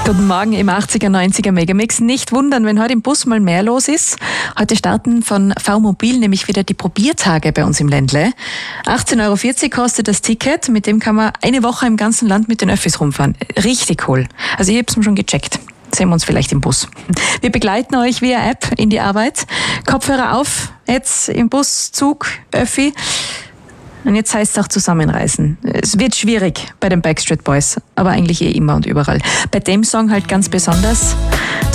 Guten Morgen im 80er, 90er Megamix. Nicht wundern, wenn heute im Bus mal mehr los ist. Heute starten von V-Mobil nämlich wieder die Probiertage bei uns im Ländle. 18,40 € kostet das Ticket. Mit dem kann man eine Woche im ganzen Land mit den Öffis rumfahren. Richtig cool. Also ich hab's mir schon gecheckt. Sehen wir uns vielleicht im Bus. Wir begleiten euch via App in die Arbeit. Kopfhörer auf, jetzt im Bus, Zug, Öffi. Und jetzt heißt es auch zusammenreißen. Es wird schwierig bei den Backstreet Boys, aber eigentlich immer und überall. Bei dem Song halt ganz besonders.